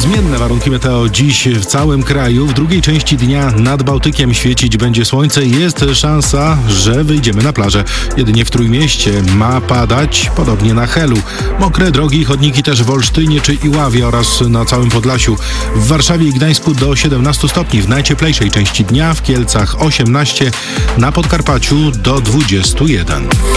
Zmienne warunki meteo dziś w całym kraju. W drugiej części dnia nad Bałtykiem świecić będzie słońce i jest szansa, że wyjdziemy na plażę. Jedynie w Trójmieście ma padać, podobnie na Helu. Mokre drogi i chodniki też w Olsztynie czy Iławie oraz na całym Podlasiu. W Warszawie i Gdańsku do 17 stopni w najcieplejszej części dnia, w Kielcach 18, na Podkarpaciu do 21.